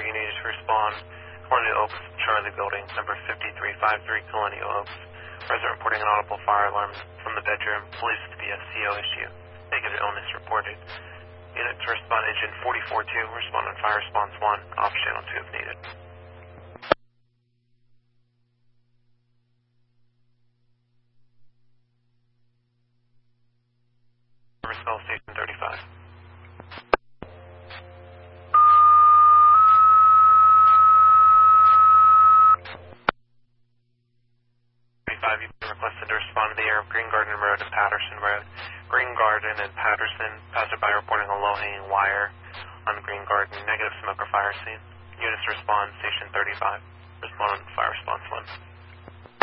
you need to respond. Colonial Oaks, Charlie Building, number 5353, Colonial Oaks. Resident reporting an audible fire alarm from the bedroom. Believes to be a CO issue. Negative illness reported. Unit to respond, engine 44-2. Respond on fire response 1. Off channel 2 if needed. Service call station 35. 35, you've been requested to respond to the air of Green Garden Road and Patterson Road. Green Garden and Patterson, passerby reporting a low-hanging wire on Green Garden. Negative smoke or fire scene. Units respond, station 35. Respond on fire response 1.